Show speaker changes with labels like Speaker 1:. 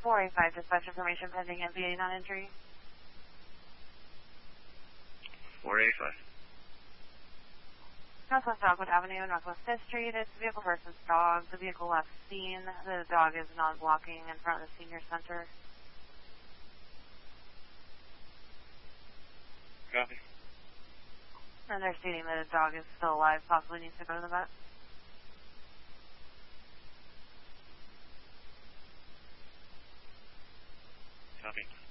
Speaker 1: 485 dispatch information pending MVA non-entry.
Speaker 2: 485.
Speaker 1: Northwest Dogwood Avenue, Northwest 5th Street. It's vehicle versus dog. The vehicle left scene. The dog is non-blocking in front of the senior center.
Speaker 2: Copy.
Speaker 1: And they're stating that a dog is still alive, possibly needs to go to the vet.
Speaker 2: Copy.